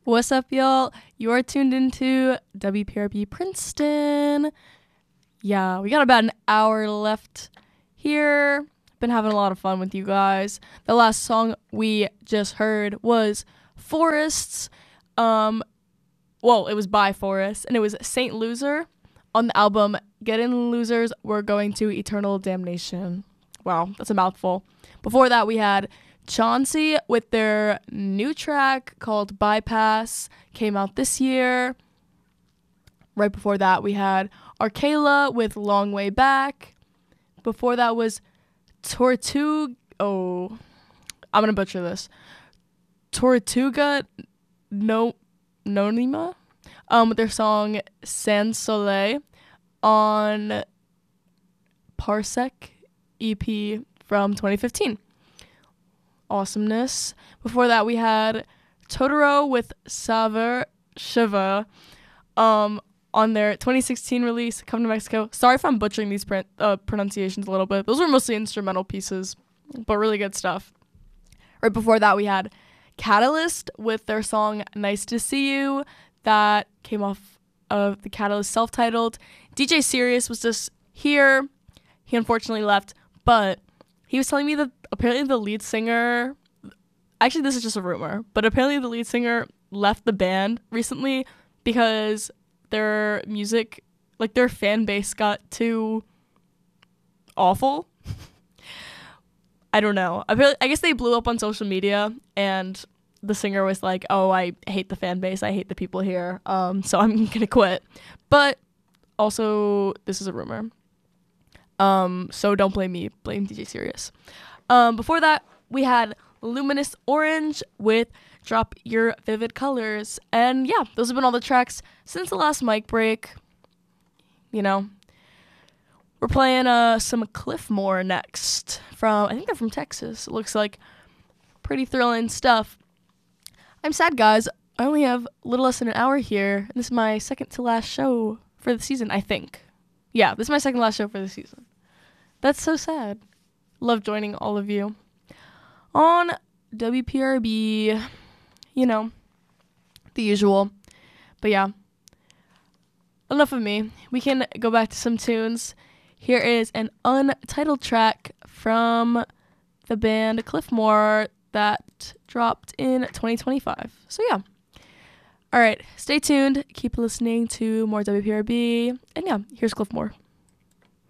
What's up, y'all? You're tuned into WPRB Princeton. Yeah, we got about an hour left here. Been having a lot of fun with you guys. The last song we just heard was Forests. It was by Forest, and it was Saint Loser on the album Getting Losers, We're Going to Eternal Damnation. Wow, that's a mouthful. Before that, we had Chauncey with their new track called Bypass, came out this year. Right before that, we had Arcala with Long Way Back. Before that was I'm gonna butcher this. Tortuga Nonima, with their song Sans Soleil on Parsec EP from 2015. Awesomeness. Before that, we had Totoro with Saver Shiva on their 2016 release, Come to Mexico. Sorry if I'm butchering these pronunciations a little bit. Those were mostly instrumental pieces, but really good stuff. Right before that, we had Catalyst with their song Nice to See You. That came off of the Catalyst self-titled. DJ Sirius was just here. He unfortunately left, but he was telling me that apparently the lead singer, actually this is just a rumor, but apparently the lead singer left the band recently because their music, like their fan base got too awful. I don't know. I guess they blew up on social media and the singer was like, oh, I hate the fan base. I hate the people here. So I'm going to quit. But also, this is a rumor. So don't blame me. Blame DJ Sirius. Before that, we had Luminous Orange with Drop Your Vivid Colors. And yeah, those have been all the tracks since the last mic break. You know, we're playing some Cliffmore next. I think they're from Texas. It looks like pretty thrilling stuff. I'm sad, guys. I only have a little less than an hour here. And this is my second to last show for the season, I think. Yeah, this is my second to last show for the season. That's so sad. Love joining all of you on WPRB, you know, the usual. But yeah, enough of me. We can go back to some tunes. Here is an untitled track from the band Cliffmore that dropped in 2025. So yeah. All right, stay tuned. Keep listening to more WPRB. And yeah, here's Cliffmore.